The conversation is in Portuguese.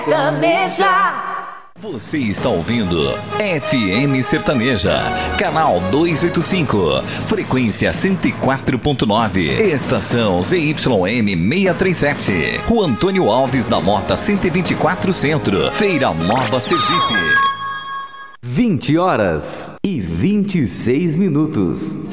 Sertaneja. Você está ouvindo FM Sertaneja, canal 285, frequência 104.9, estação ZYM 637, Rua Antônio Alves da Mota 124 Centro, Feira Nova Sergipe. 20 horas e 26 minutos.